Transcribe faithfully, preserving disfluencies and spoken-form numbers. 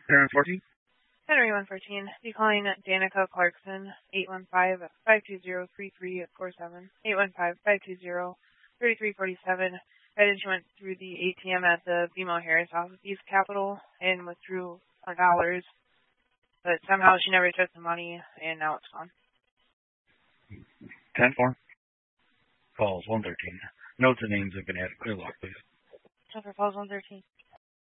Parent fourteen? Henry one fourteen. Be calling Danica Clarkson, eight one five, five two zero, three three four seven, eight one five, five two zero, three three four seven. Right as she went through the A T M at the B M O Harris office of East Capital and withdrew her dollars, but somehow she never took the money, and now it's gone. ten four. Calls one thirteen. Note the names have been added. Clear lock, please. So for calls one thirteen.